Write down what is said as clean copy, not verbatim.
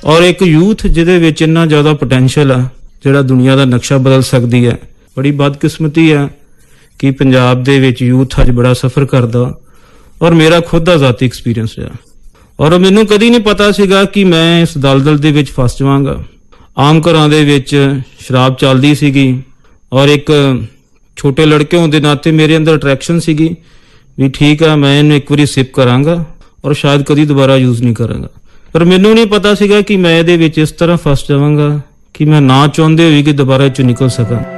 ਔਰ ਇੱਕ ਯੂਥ ਜਿਹਦੇ ਵਿੱਚ ਇੰਨਾ ਜ਼ਿਆਦਾ ਪੋਟੈਂਸ਼ੀਅਲ ਆ ਜਿਹੜਾ ਦੁਨੀਆ ਦਾ ਨਕਸ਼ਾ ਬਦਲ ਸਕਦੀ ਹੈ। ਬੜੀ ਬਦਕਿਸਮਤੀ ਹੈ ਕਿ ਪੰਜਾਬ ਦੇ ਵਿੱਚ ਯੂਥ ਅੱਜ ਬੜਾ ਸਫਰ ਕਰਦਾ ਔਰ ਮੇਰਾ ਖੁਦ ਦਾ ਜ਼ਾਤੀ ਐਕਸਪੀਰੀਅੰਸ ਰਿਹਾ। ਔਰ ਮੈਨੂੰ ਕਦੀ ਨਹੀਂ ਪਤਾ ਸੀਗਾ ਕਿ ਮੈਂ ਇਸ ਦਲਦਲ ਦੇ ਵਿੱਚ ਫਸ ਜਾਵਾਂਗਾ। ਆਮ ਘਰਾਂ ਦੇ ਵਿੱਚ ਸ਼ਰਾਬ ਚੱਲਦੀ ਸੀਗੀ ਔਰ ਇੱਕ ਛੋਟੇ ਲੜਕੇ ਹੋਣ ਦੇ ਨਾਤੇ ਮੇਰੇ ਅੰਦਰ ਅਟਰੈਕਸ਼ਨ ਸੀਗੀ ਵੀ ਠੀਕ ਆ, ਮੈਂ ਇਹਨੂੰ ਇੱਕ ਵਾਰੀ ਸਿਪ ਕਰਾਂਗਾ ਔਰ ਸ਼ਾਇਦ ਕਦੀ ਦੁਬਾਰਾ ਯੂਜ਼ ਨਹੀਂ ਕਰਾਂਗਾ। ਪਰ ਮੈਨੂੰ ਨਹੀਂ ਪਤਾ ਸੀਗਾ ਕਿ ਮੈਂ ਇਹਦੇ ਵਿੱਚ ਇਸ ਤਰ੍ਹਾਂ ਫਸ ਜਾਵਾਂਗਾ ਕਿ ਮੈਂ ਨਾ ਚਾਹੁੰਦੇ ਹੋਏ ਕਿ ਦੁਬਾਰਾ ਇਹ 'ਚੋਂ ਨਿਕਲ ਸਕਾਂ।